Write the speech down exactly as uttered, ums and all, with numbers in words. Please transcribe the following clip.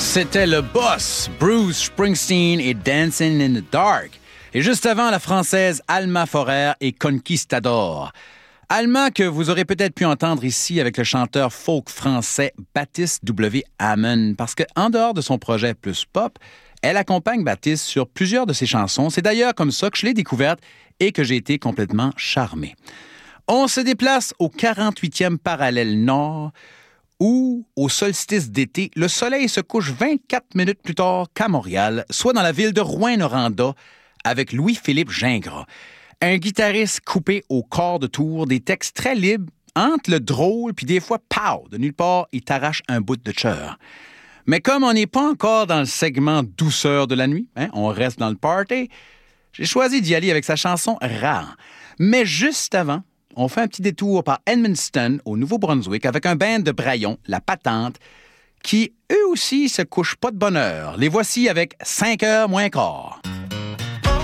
C'était le boss, Bruce Springsteen et Dancing in the Dark. Et juste avant, la française Alma Forer et Conquistador. Alma que vous aurez peut-être pu entendre ici avec le chanteur folk français Baptiste W. Hamon, parce qu'en dehors de son projet plus pop, elle accompagne Baptiste sur plusieurs de ses chansons. C'est d'ailleurs comme ça que je l'ai découverte et que j'ai été complètement charmé. On se déplace au quarante-huitième parallèle nord, où, au solstice d'été, le soleil se couche vingt-quatre minutes plus tard qu'à Montréal, soit dans la ville de Rouyn-Noranda, avec Louis-Philippe Gingras. Un guitariste coupé au corps de tour, des textes très libres, entre le drôle, puis des fois, pow, de nulle part, il t'arrache un bout de cœur. Mais comme on n'est pas encore dans le segment douceur de la nuit, hein, on reste dans le party, j'ai choisi d'y aller avec sa chanson « Rare ». Mais juste avant, on fait un petit détour par Edmundston, au Nouveau-Brunswick, avec un band de Braillon, La Patente, qui, eux aussi, se couchent pas de bonne heure. Les voici avec cinq heures moins quart.